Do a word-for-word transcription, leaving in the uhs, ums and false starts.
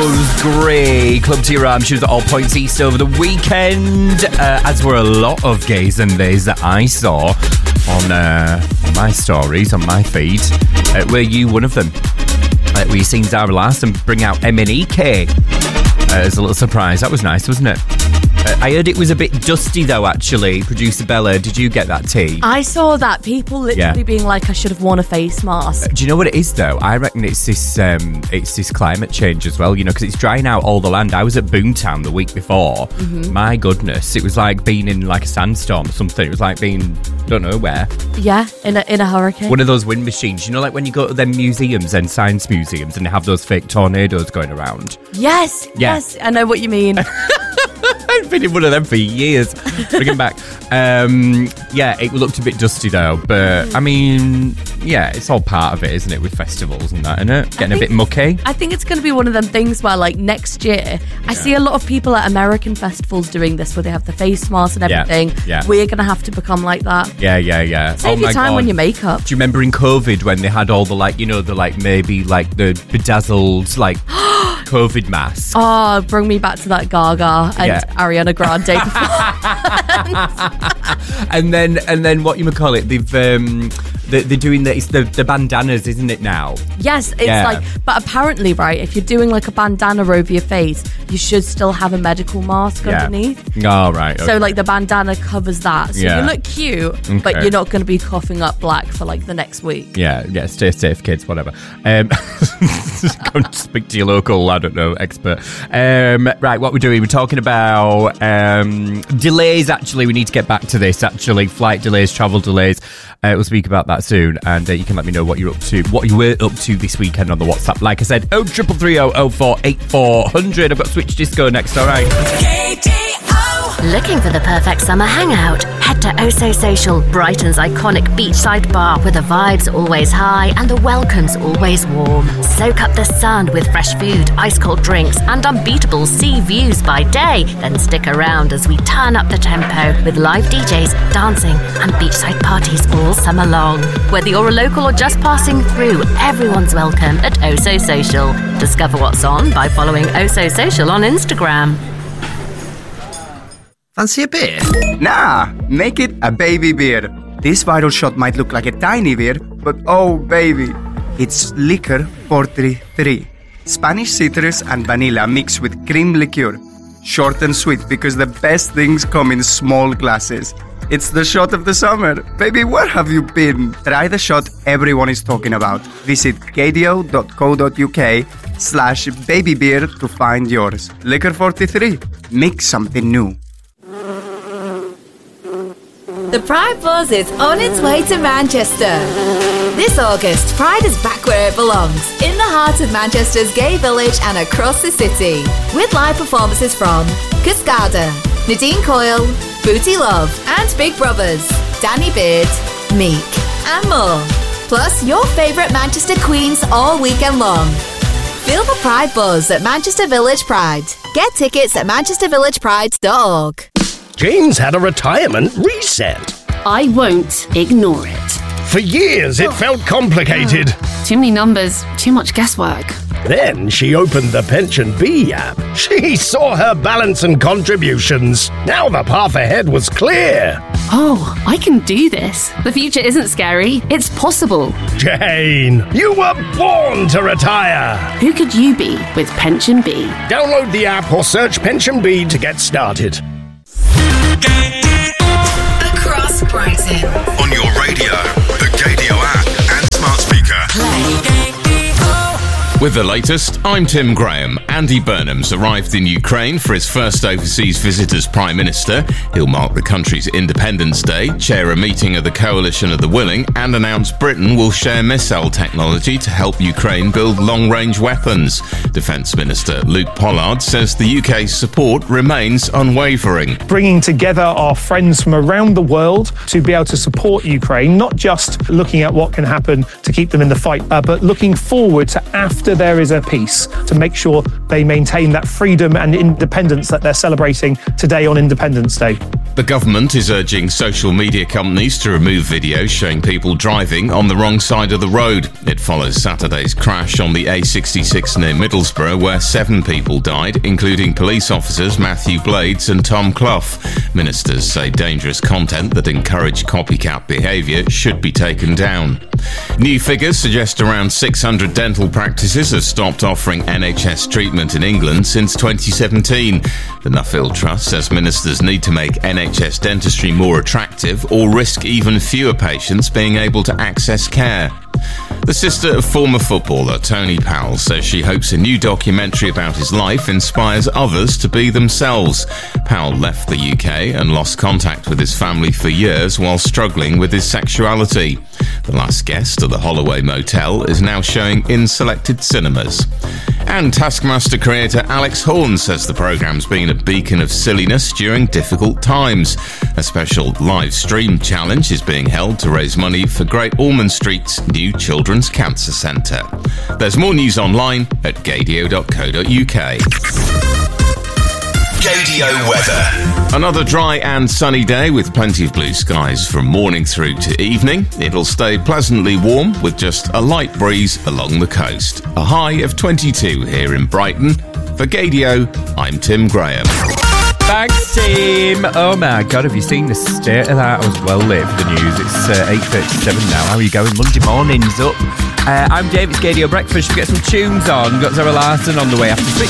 Rose Gray, Club Tiram. She was at All Points East over the weekend, uh, as were a lot of gays and theys that I saw on, uh, on my stories, on my feed. Uh, were you one of them? Uh, were you seeing Zara Larsson bring out M N E K uh, as a little surprise? That was nice, wasn't it? Uh, I heard it was a bit dusty though, actually. Producer Bella, did you get that tea? I saw that. People literally yeah. being like, I should have worn a face mask. Uh, do you know what it is though? I reckon it's this um, it's this climate change as well, you know, because it's drying out all the land. I was at Boomtown the week before. Mm-hmm. My goodness, it was like being in like a sandstorm or something. It was like being, don't know where. Yeah, in a, in a hurricane. One of those wind machines. You know, like when you go to them museums and science museums and they have those fake tornadoes going around? Yes, yeah. yes, I know what you mean. I've been in one of them for years. Bring him back. Um, yeah, it looked a bit dusty though, but I mean, yeah, it's all part of it, isn't it, with festivals and that, isn't it? Getting think, a bit mucky. I think it's going to be one of them things where, like, next year, I yeah. see a lot of people at American festivals doing this, where they have the face masks and everything. Yeah. yeah. We're going to have to become like that. Yeah, yeah, yeah. Save oh your my time God. on your makeup. Do you remember in COVID when they had all the, like, you know, the, like, maybe, like, the bedazzled, like, COVID masks? Oh, bring me back to that Gaga and yeah. Ariana Grande performance. and then, and then what you call it? They've um, they're, they're doing the it's the, the bandanas, isn't it now? Yes, it's yeah. like, but apparently, right? If you're doing like a bandana over your face, you should still have a medical mask yeah. underneath. Oh, right. Okay. So like the bandana covers that, so yeah. you look cute, okay. but you're not going to be coughing up black for like the next week. Yeah, yeah. Stay safe, kids. Whatever. Um, go and speak to your local, I don't know, expert. Um, right, what we're doing? We're talking about um, delays. Actually, we need to get back to this. Actually, flight delays, travel delays. Uh, we'll speak about that soon, and uh, you can let me know what you're up to, what you were up to this weekend on the WhatsApp. Like I said, oh triple three oh oh four eight four hundred. I've got Switch Disco next. All right. Looking for the perfect summer hangout? Head to Oso Social, Brighton's iconic beachside bar, where the vibe's always high and the welcome's always warm. Soak up the sun with fresh food, ice cold drinks, and unbeatable sea views by day. Then stick around as we turn up the tempo with live D Js, dancing, and beachside parties all summer long. Whether you're a local or just passing through, everyone's welcome at Oso Social. Discover what's on by following Oso Social on Instagram. Fancy a beer? Nah, make it a baby beer. This viral shot might look like a tiny beer, but oh baby, it's Liquor forty-three. Spanish citrus and vanilla mixed with cream liqueur. Short and sweet because the best things come in small glasses. It's the shot of the summer. Baby, where have you been? Try the shot everyone is talking about. Visit gadio.co.uk slash baby beer to find yours. Liquor forty-three. Mix something new. The Pride Buzz is on its way to Manchester. This August, Pride is back where it belongs, in the heart of Manchester's gay village and across the city. With live performances from Cascada, Nadine Coyle, Booty Love, and Big Brothers, Danny Beard, Meek, and more. Plus, your favourite Manchester queens all weekend long. Feel the Pride Buzz at Manchester Village Pride. Get tickets at manchester village pride dot org. Jane's had a retirement reset. I won't ignore it. For years, it felt complicated. Too many numbers, too much guesswork. Then she opened the Pension Bee app. She saw her balance and contributions. Now the path ahead was clear. Oh, I can do this. The future isn't scary. It's possible. Jane, you were born to retire. Who could you be with Pension Bee? Download the app or search Pension Bee to get started. Across Brighton. On your radio, the Gadio app, and smart speaker. Play. With the latest, I'm Tim Graham. Andy Burnham's arrived in Ukraine for his first overseas visit as Prime Minister. He'll mark the country's Independence Day, chair a meeting of the Coalition of the Willing, and announce Britain will share missile technology to help Ukraine build long-range weapons. Defence Minister Luke Pollard says the U K's support remains unwavering. Bringing together our friends from around the world to be able to support Ukraine, not just looking at what can happen to keep them in the fight, uh, but looking forward to after there is a peace, to make sure they maintain that freedom and independence that they're celebrating today on Independence Day. The government is urging social media companies to remove videos showing people driving on the wrong side of the road. It follows Saturday's crash on the A sixty-six near Middlesbrough, where seven people died, including police officers Matthew Blades and Tom Clough. Ministers say dangerous content that encourage copycat behaviour should be taken down. New figures suggest around six hundred dental practices have stopped offering N H S treatment in England since twenty seventeen. The Nuffield Trust says ministers need to make N H S dentistry more attractive or risk even fewer patients being able to access care. The sister of former footballer Tony Powell says she hopes a new documentary about his life inspires others to be themselves. Powell left the U K and lost contact with his family for years while struggling with his sexuality. The Last Guest of the Holloway Motel is now showing in selected cinemas. And Taskmaster creator Alex Horne says the programme's been a beacon of silliness during difficult times. A special live stream challenge is being held to raise money for Great Ormond Street's new Children's Cancer Centre. There's more news online at gadio dot co dot uk. Gadio weather. Another dry and sunny day with plenty of blue skies from morning through to evening. It'll stay pleasantly warm with just a light breeze along the coast. A high of twenty-two here in Brighton. For Gadio, I'm Tim Graham. Thanks, team. Oh my God, have you seen the state of that? I was well late for the news. It's uh, eight thirty-seven now. How are you going? Monday morning's up. Uh, I'm David, Gadio Breakfast. We'll get some tunes on. Got Zara Larson on the way after six.